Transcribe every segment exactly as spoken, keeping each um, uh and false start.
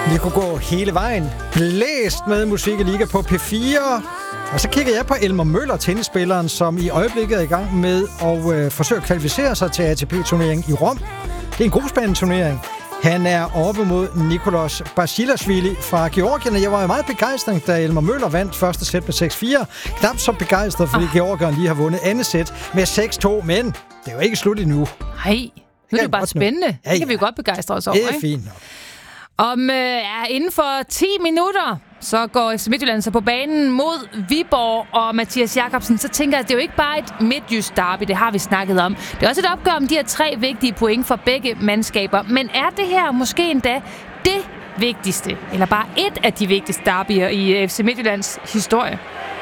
Vi kunne gå hele vejen. Blæst med musik i Liga på P fire. Og så kigger jeg på Elmer Møller, tennisspilleren, som i øjeblikket er i gang med at øh, forsøge at kvalificere sig til A T P-turneringen i Rom. Det er en gruppespændende turnering. Han er oppe mod Nicolas Basilashvili fra Georgien, og jeg var meget begejstret, da Elmer Møller vandt første sæt med seks fire. Knap så begejstret, fordi oh. Georgien lige har vundet andet sæt med seks to, men det er jo ikke slut endnu. Nej, nu er det bare spændende. Ja, ja. Det kan vi godt begejstre os over, Det er ikke? fint nok. Om øh, ja, inden for ti minutter, så går F C Midtjylland så på banen mod Viborg og Mathias Jakobsen. Så tænker jeg, at det er jo ikke bare et midtjysk derby, det har vi snakket om. Det er også et opgør om de her tre vigtige point for begge mandskaber. Men er det her måske endda det vigtigste, eller bare et af de vigtigste derbyer i F C Midtjyllands historie?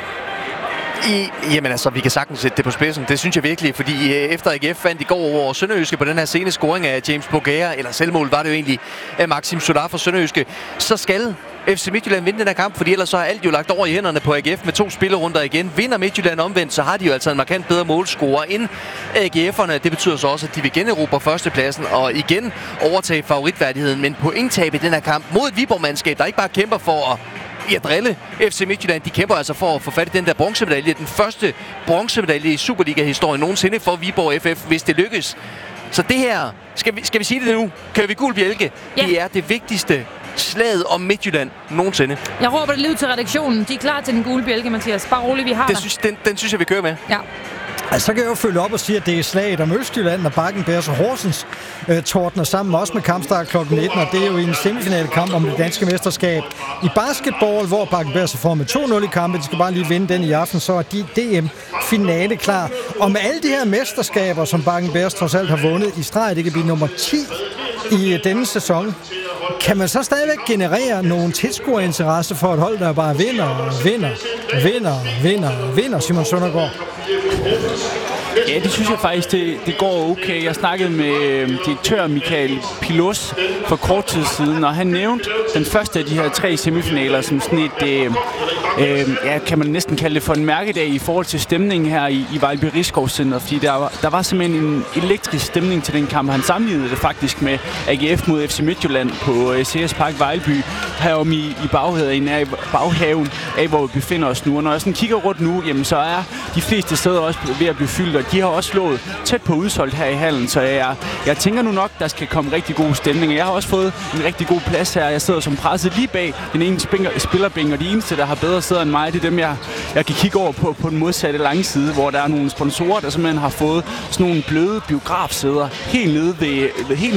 I, jamen altså, vi kan sagtens sætte det på spidsen. Det synes jeg virkelig, fordi efter A G F vandt i går over Sønderjyske på den her sene scoring af James Bogaer, eller selvmål var det jo egentlig af Maxim Sudar fra Sønderjyske, så skal F C Midtjylland vinde den her kamp, fordi ellers så er alt jo lagt over i hænderne på A G F med to spillerunder igen. Vinder Midtjylland omvendt, så har de jo altså en markant bedre målscorer end A G F'erne. Det betyder så også, at de vil generobre førstepladsen og igen overtage favoritværdigheden. Men pointtab i den her kamp mod et Viborg-mandskab, der ikke bare kæmper for at at drille F C Midtjylland. De kæmper altså for at få fat i den der bronzemedalje. Den første bronzemedalje i Superliga-historien nogensinde for Viborg F F, hvis det lykkes. Så det her, skal vi, skal vi sige det nu? Kan vi gul bjælke? Ja. Det er det vigtigste slaget om Midtjylland nogensinde. Jeg råber det lige ud til redaktionen. De er klar til den gule bjælke, Mathias. Bare rolig, vi har det dig. synes, den, den synes jeg, vi kører med. Ja. Altså, så kan jeg jo følge op og sige, at det er slaget om Østjylland, og Bakken Bears og Horsens øh, tordner sammen også med kampstart klokken nitten, og det er jo en semifinale kamp om det danske mesterskab i basketball, hvor Bakken Bears er med to nul i kampen. De skal bare lige vinde den i aften, så er de D M-finale klar. Og med alle de her mesterskaber, som Bakken Bears trods alt har vundet i streg, det kan blive nummer ti i denne sæson. Kan man så stadigvæk generere nogle tilskuerinteresse for et hold, der bare vinder, vinder, vinder, vinder, vinder, Simon Søndergaard? Ja, det synes jeg faktisk, det, det går okay. Jeg snakkede med direktør Michael Pilos for kort tid siden, og han nævnte den første af de her tre semifinaler som sådan et, øh, øh, ja, kan man næsten kalde det for en mærkedag i forhold til stemningen her i, i Vejlby Rigskovscenter, fordi der var, der var simpelthen en elektrisk stemning til den kamp. Han sammenlignede det faktisk med A G F mod F C Midtjylland på øh, C S Park Vejlby, herom i, i baghaven, af, baghaven af, hvor vi befinder os nu. Og når jeg sådan kigger rundt nu, jamen, så er de fleste steder også ved at blive fyldt, og de har også slået tæt på udsolgt her i hallen, så jeg, jeg tænker nu nok, der skal komme rigtig god stemning. Jeg har også fået en rigtig god plads her. Jeg sidder som presset lige bag den ene spillerbænk, og de eneste, der har bedre sæder end mig, det er dem, jeg, jeg kan kigge over på på den modsatte lange side, hvor der er nogle sponsorer, der simpelthen har fået sådan nogle bløde biografsæder helt nede ved, helt